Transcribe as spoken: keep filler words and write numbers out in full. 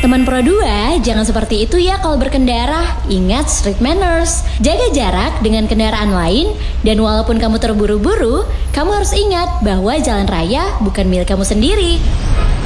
Teman Pro dua, jangan seperti itu ya kalau berkendara. Ingat street manners. Jaga jarak dengan kendaraan lain. Dan walaupun kamu terburu-buru, kamu harus ingat bahwa jalan raya bukan milik kamu sendiri.